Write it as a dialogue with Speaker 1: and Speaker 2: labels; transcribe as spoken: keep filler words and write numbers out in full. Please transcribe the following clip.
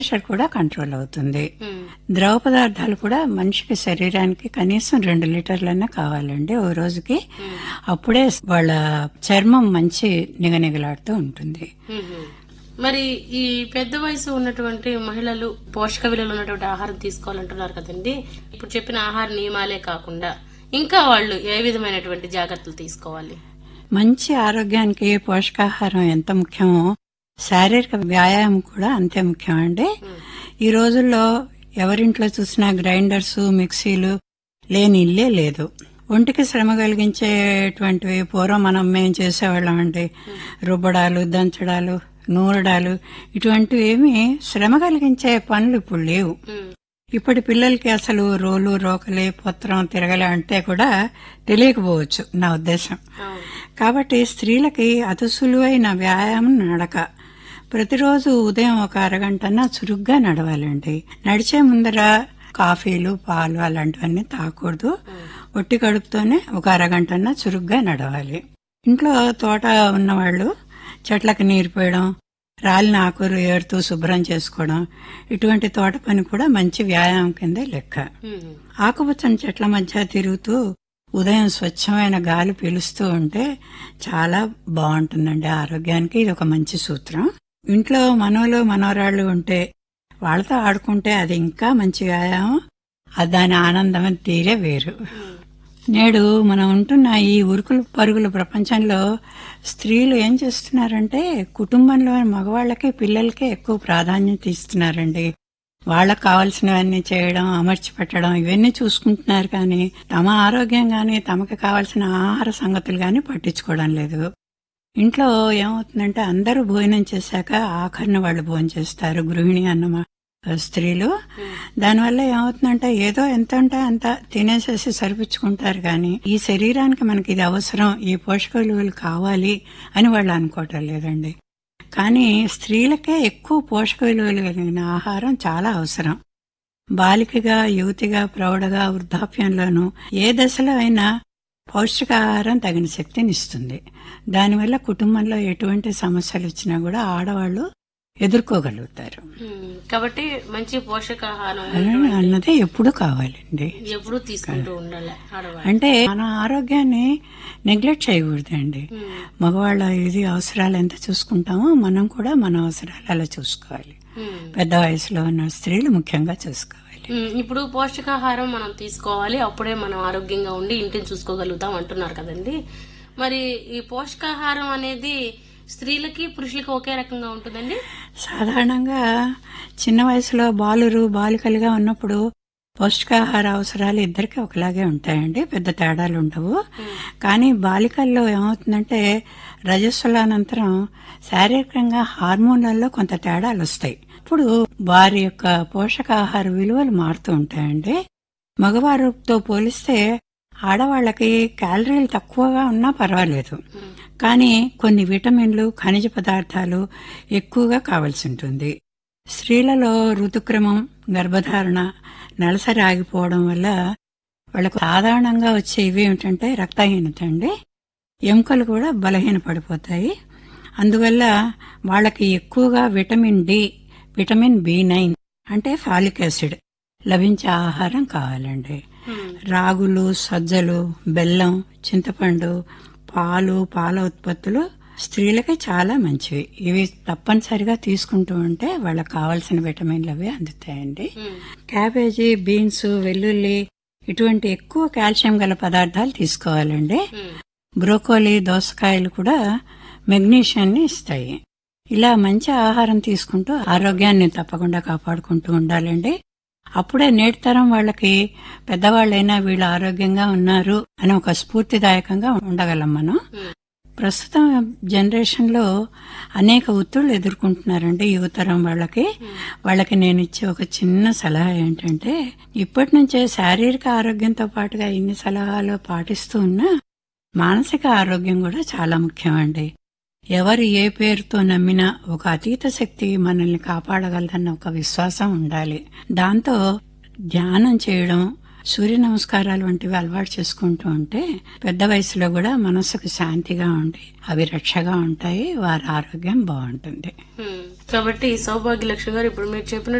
Speaker 1: Pressure కూడా control అవుతుంది.
Speaker 2: ఉమ్,
Speaker 1: ద్రవ పదార్థాలు కూడా మనిషికి శరీరానికి కనీసం రెండు లీటర్లన్నా కావాలండి ఓ రోజుకి.
Speaker 2: ఉమ్,
Speaker 1: అప్పుడే వాళ్ళ చర్మం మంచి నిగనిగలాడుతూ ఉంటుంది.
Speaker 2: ఉమ్, ఉమ్. మరి ఈ పెద్ద వయసు ఉన్నటువంటి మహిళలు పోషక విలువలు ఉన్నటువంటి ఆహారం తీసుకోవాలంటున్నారు కదండి. ఇప్పుడు చెప్పిన ఆహార నియమాలే కాకుండా ఇంకా వాళ్ళు ఏ విధమైనటువంటి జాగ్రత్తలు తీసుకోవాలి?
Speaker 1: మంచి ఆరోగ్యానికి పోషకాహారం ఎంత ముఖ్యమో శారీరక వ్యాయామం కూడా అంతే ముఖ్యం అండి. ఈ రోజుల్లో ఎవరింట్లో చూసినా గ్రైండర్స్, మిక్సీలు లేని ఇల్లే లేదు. ఒంటికి శ్రమ కలిగించేటువంటివి పూర్వం మనం మేం చేసేవాళ్ళం అండి. రుబ్బడాలు, దంచడాలు, నూరడాలు ఇటువంటివి ఏమి శ్రమ కలిగించే పనులు ఇప్పుడు లేవు.
Speaker 2: ఉమ్,
Speaker 1: ఇప్పటి పిల్లలకి అసలు రోలు, రోకలి, పొత్రం, తిరగలి అంటే కూడా తెలియకపోవచ్చు నా ఉద్దేశం.
Speaker 2: అవును.
Speaker 1: కాబట్టి స్త్రీలకి అతి సులువైన వ్యాయామం నడక. ప్రతిరోజు ఉదయం ఒక అరగంటన్నా చురుగ్గా నడవాలండి. నడిచే ముందర కాఫీలు, పాలు అలాంటివన్నీ తాగకూడదు. ఒట్టి కడుపుతోనే ఒక అరగంటన్నా చురుగ్గా నడవాలి. ఇంట్లో తోట ఉన్నవాళ్లు చెట్లకు నీరు పోయడం, రాలిన ఆకులు ఏరుతూ శుభ్రం చేసుకోవడం, ఇటువంటి తోట పని కూడా మంచి వ్యాయామం కిందే లెక్క.
Speaker 2: ఉమ్,
Speaker 1: ఆకుపచ్చని చెట్ల మధ్య తిరుగుతూ ఉదయం స్వచ్ఛమైన గాలి పీలుస్తూ ఉంటే చాలా బాగుంటుందండి ఆరోగ్యానికి. ఇది ఒక మంచి సూత్రం. ఇంట్లో మనవలు, మనవరాళ్లు ఉంటే వాళ్ళతో ఆడుకుంటే అది ఇంకా మంచి వ్యాయామం. అది దాని ఆనందం తీరే వేరు. నేడు మనం ఉంటున్న ఈ ఉరుకులు పరుగుల ప్రపంచంలో స్త్రీలు ఏం చేస్తున్నారంటే కుటుంబంలో మగవాళ్లకి, పిల్లలకే ఎక్కువ ప్రాధాన్యత ఇస్తున్నారండి. వాళ్ళకు కావాల్సినవన్నీ చేయడం, అమర్చి పెట్టడం ఇవన్నీ చూసుకుంటున్నారు. కానీ తమ ఆరోగ్యం గాని, తమకు కావాల్సిన ఆహార సంగతులు గాని పట్టించుకోవడం లేదు. ఇంట్లో ఏమవుతుందంటే అందరూ భోజనం చేశాక ఆఖరిని వాళ్ళు భోజనం చేస్తారు, గృహిణి అన్న స్త్రీలు. దానివల్ల ఏమవుతుందంటే ఏదో ఎంత ఉంటే అంత తినేసేసి సరిపుచ్చుకుంటారు. కానీ ఈ శరీరానికి మనకి ఇది అవసరం, ఈ పోషక విలువలు కావాలి అని వాళ్ళు అనుకోవటం లేదండి. కానీ స్త్రీలకే ఎక్కువ పోషక విలువలు కలిగిన ఆహారం చాలా అవసరం. బాలికగా, యువతిగా, ప్రౌఢగా, వృద్ధాప్యంలోనూ ఏ దశలో అయినా పౌష్టికాహారం తగిన శక్తిని ఇస్తుంది. దానివల్ల కుటుంబంలో ఎటువంటి సమస్యలు వచ్చినా కూడా ఆడవాళ్లు ఎదుర్కోగలుగుతారు.
Speaker 2: ఉమ్, కాబట్టి మంచి పోషకాహారం
Speaker 1: అన్నదే ఎప్పుడు కావాలండి.
Speaker 2: ఎప్పుడు తీసుకుంటూ ఉండాలి ఆడవాళ్ళు.
Speaker 1: అంటే మన ఆరోగ్యాన్ని నెగ్లెక్ట్ చేయకూడదండి.
Speaker 2: ఉమ్,
Speaker 1: మగవాళ్ళ ఇది అవసరాలు ఎంత చూసుకుంటామో మనం కూడా మన అవసరాలు అలా చూసుకోవాలి.
Speaker 2: ఉమ్.
Speaker 1: పెద్ద వయసులో ఉన్న స్త్రీలు ముఖ్యంగా చూసుకోవాలి.
Speaker 2: ఉమ్, ఇప్పుడు పోషకాహారం మనం తీసుకోవాలి, అప్పుడే మనం ఆరోగ్యంగా ఉండి ఇంటిని చూసుకోగలుగుతాం అంటున్నారు కదండి. మరి ఈ పోషకాహారం అనేది స్త్రీలకి, పురుషులకి ఒకే రకంగా ఉంటుందండి?
Speaker 1: సాధారణంగా చిన్న వయసులో బాలురు, బాలికలుగా ఉన్నప్పుడు పౌష్టికాహార అవసరాలు ఇద్దరికి ఒకలాగే ఉంటాయండి, పెద్ద తేడాలు ఉండవు. కానీ బాలికల్లో ఏమవుతుందంటే రజస్వలానంతరం శారీరకంగా హార్మోన్లలో కొంత తేడాలు వస్తాయి. ఇప్పుడు వారి యొక్క పోషకాహార విలువలు మారుతూ ఉంటాయండి. మగవారితో పోలిస్తే ఆడవాళ్లకి క్యాలరీలు తక్కువగా ఉన్నా పర్వాలేదు, కానీ కొన్ని విటమిన్లు, ఖనిజ పదార్థాలు ఎక్కువగా కావలసి ఉంటుంది. స్త్రీలలో ఋతుక్రమం, గర్భధారణ, నెలసరి ఆగిపోవడం వల్ల వాళ్ళకు సాధారణంగా వచ్చే ఇవి ఏమిటంటే రక్తహీనత అండి. ఎముకలు కూడా బలహీన పడిపోతాయి. అందువల్ల వాళ్ళకి ఎక్కువగా vitamin D, vitamin B nine అంటే ఫాలిక్ యాసిడ్ లభించే ఆహారం కావాలండి. రాగులు, సజ్జలు, బెల్లం, చింతపండు, పాలు, పాల ఉత్పత్తులు స్త్రీలకి చాలా మంచివి. ఇవి తప్పనిసరిగా తీసుకుంటూ ఉంటే వాళ్ళకి కావాల్సిన విటమిన్లు అవి అందుతాయండి. క్యాబేజీ, బీన్స్, వెల్లుల్లి ఇటువంటి ఎక్కువ కాల్షియం గల పదార్థాలు తీసుకోవాలండి. బ్రోకోలీ, దోసకాయలు కూడా మెగ్నీషియాన్ని ఇస్తాయి. ఇలా మంచి ఆహారం తీసుకుంటూ ఆరోగ్యాన్ని తప్పకుండా కాపాడుకుంటూ ఉండాలండి. అప్పుడే నేటి తరం వాళ్ళకి పెద్దవాళ్ళైనా వీళ్ళు ఆరోగ్యంగా ఉన్నారు అని ఒక స్ఫూర్తిదాయకంగా ఉండగలం మనం. ప్రస్తుతం జనరేషన్ లో అనేక ఒత్తిళ్లు ఎదుర్కొంటున్నారండి యువతరం వాళ్ళకి. వాళ్ళకి నేను ఇచ్చే ఒక చిన్న సలహా ఏంటంటే, ఇప్పటి నుంచే శారీరక ఆరోగ్యంతో పాటుగా ఇన్ని సలహాలు పాటిస్తూ ఉన్నా మానసిక ఆరోగ్యం కూడా చాలా ముఖ్యమండి. ఎవరు ఏ పేరుతో నమ్మినా ఒక అతీత శక్తి మనల్ని కాపాడగలదన్న ఒక విశ్వాసం ఉండాలి. దాంతో ధ్యానం చేయడం, సూర్య నమస్కారాలు వంటివి అలవాటు చేసుకుంటూ ఉంటే పెద్ద వయసులో కూడా మనసుకు శాంతిగా ఉండి అవి రక్షగా ఉంటాయి, వారి ఆరోగ్యం బాగుంటుంది.
Speaker 2: కాబట్టి సౌభాగ్య లక్ష్మి గారు ఇప్పుడు మీరు చెప్పిన